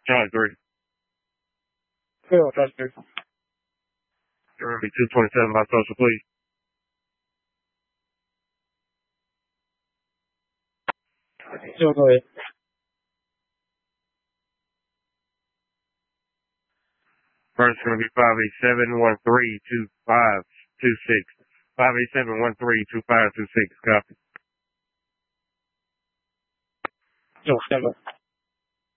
Charlie 3. Cool, Charlie 3. It'll be 227 by social, please. Sure, go ahead. First is going to be 587-13-2526. 587-13-2526. Copy. Sure, stand by.